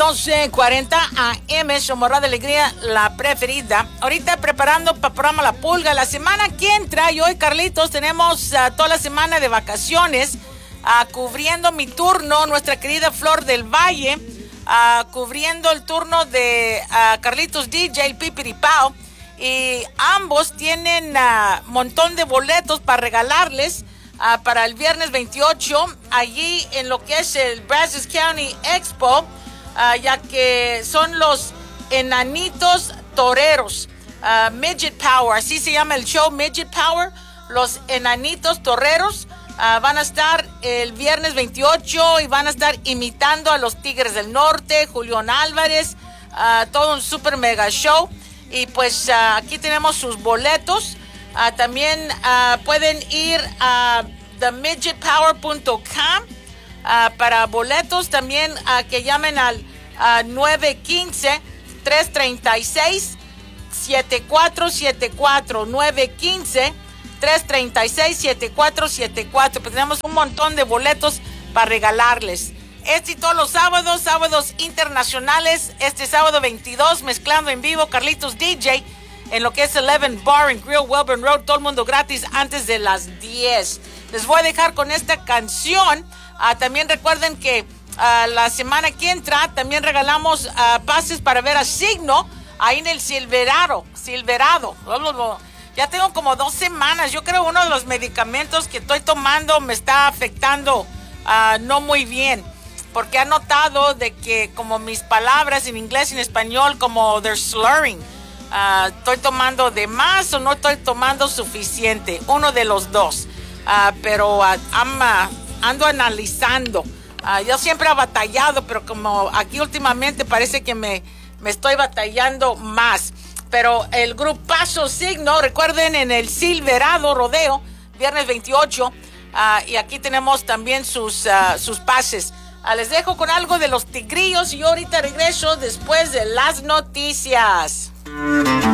12:40 AM, su morra de alegría, la preferida. Ahorita preparando para el programa La Pulga. La semana que entra, yo y Carlitos tenemos toda la semana de vacaciones, cubriendo mi turno, nuestra querida Flor del Valle, cubriendo el turno de Carlitos DJ, el Pipiripao. Y ambos tienen montón de boletos para regalarles para el viernes 28, allí en lo que es el Brazos County Expo, ya que son los enanitos toreros, Midget Power, así se llama el show, Midget Power. Los enanitos toreros van a estar el viernes 28 y van a estar imitando a los Tigres del Norte, Julián Álvarez, todo un super mega show. Y pues aquí tenemos sus boletos. También pueden ir a themidgetpower.com para boletos. También que llamen al 915-336-7474. 915-336-7474. Pues tenemos un montón de boletos para regalarles. Este y todos los sábados internacionales. Este sábado 22, mezclando en vivo Carlitos DJ en lo que es 11 Bar and Grill, Welborn Road, todo el mundo gratis antes de las 10. Les voy a dejar con esta canción. También recuerden que la semana que entra también regalamos pases para ver a Signo ahí en el Silverado. Ya tengo como 2 semanas. Yo creo uno de los medicamentos que estoy tomando me está afectando no muy bien. Porque he notado de que como mis palabras en inglés y en español, como they're slurring. Estoy tomando de más o no estoy tomando suficiente. Uno de los dos. Pero ando analizando. Yo siempre he batallado, pero como aquí últimamente parece que me estoy batallando más. Pero el grupazo Signo, recuerden, en el Silverado Rodeo, viernes 28. Y aquí tenemos también sus pases. Les dejo con algo de los Tigrillos y yo ahorita regreso después de las noticias.